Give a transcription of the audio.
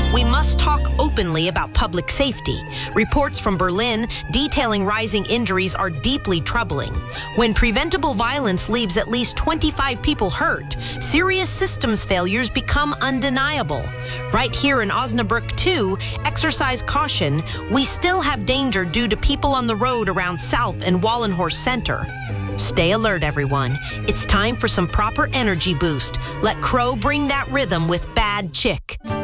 We must talk openly about public safety. Reports from Berlin detailing rising injuries are deeply troubling. When preventable violence leaves at least 25 people hurt, serious systems failures become undeniable. Right here in Osnabrück, too, exercise caution. We still have danger due to people on the road around South and Wallenhorst Center. Stay alert, everyone. It's time for some proper energy boost. Let Crow bring that rhythm with Bad Chick.